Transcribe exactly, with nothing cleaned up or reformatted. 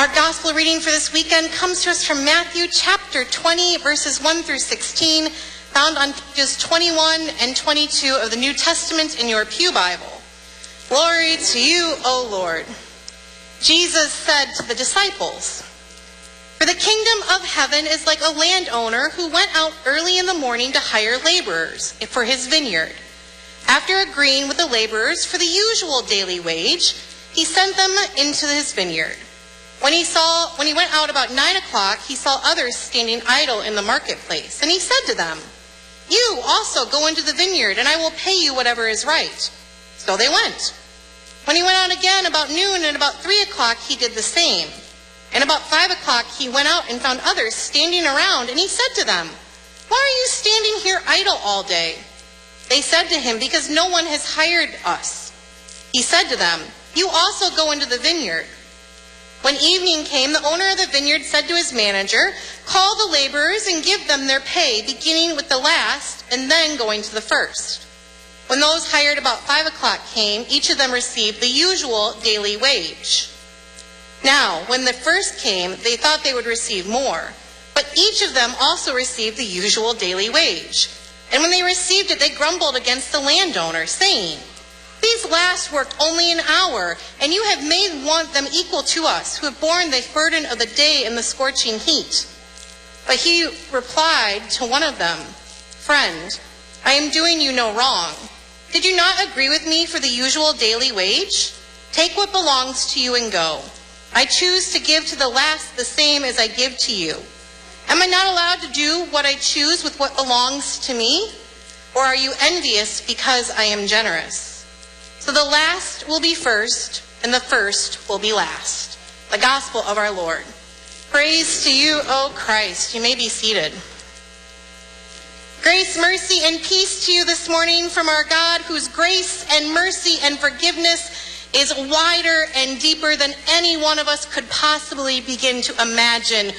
Our gospel reading for this weekend comes to us from Matthew chapter twenty, verses one through sixteen, found on pages twenty-one and twenty-two of the New Testament in your Pew Bible. Glory to you, O Lord. Jesus said to the disciples, "For the kingdom of heaven is like a landowner who went out early in the morning to hire laborers for his vineyard. After agreeing with the laborers for the usual daily wage, he sent them into his vineyard. When he saw, when he went out about nine o'clock, he saw others standing idle in the marketplace, and he said to them, 'You also go into the vineyard, and I will pay you whatever is right.' So they went. When he went out again about noon and about three o'clock, he did the same. And about five o'clock, he went out and found others standing around, and he said to them, 'Why are you standing here idle all day?' They said to him, 'Because no one has hired us.' He said to them, 'You also go into the vineyard.' When evening came, the owner of the vineyard said to his manager, 'Call the laborers and give them their pay, beginning with the last and then going to the first.' When those hired about five o'clock came, each of them received the usual daily wage. Now, when the first came, they thought they would receive more, but each of them also received the usual daily wage. And when they received it, they grumbled against the landowner, saying, 'These last worked only an hour, and you have made one, them equal to us, who have borne the burden of the day and the scorching heat.' But he replied to one of them, 'Friend, I am doing you no wrong. Did you not agree with me for the usual daily wage? Take what belongs to you and go. I choose to give to the last the same as I give to you. Am I not allowed to do what I choose with what belongs to me? Or are you envious because I am generous?' So the last will be first, and the first will be last." The gospel of our Lord. Praise to you, O Christ. You may be seated. Grace, mercy, and peace to you this morning from our God, whose grace and mercy and forgiveness is wider and deeper than any one of us could possibly begin to imagine